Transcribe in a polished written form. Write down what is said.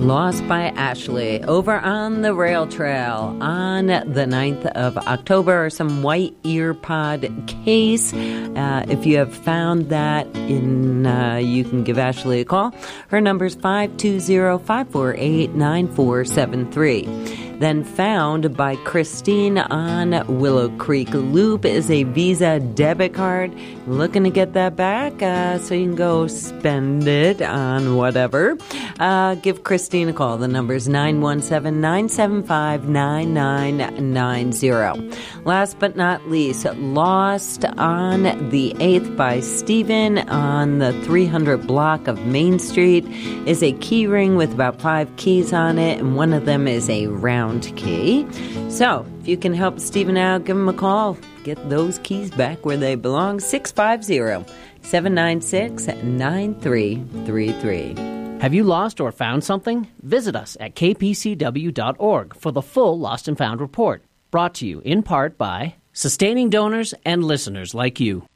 Lost by Ashley over on the rail trail on the 9th of October. Some white ear pod case. If you have found that, you can give Ashley a call. Her number is 520-548-9473. Then found by Christine on Willow Creek Loop is a Visa debit card. Looking to get that back so you can go spend it on whatever. Give Christine a call. The number is 917-975-9990. Last but not least, Lost on the 8th by Stephen on the 300 block of Main Street is a key ring with about 5 keys on it, and one of them is a round key. So, if you can help Stephen out, give him a call. Get those keys back where they belong. 650-796-9333. Have you lost or found something? Visit us at kpcw.org for the full Lost and Found report. Brought to you in part by sustaining donors and listeners like you.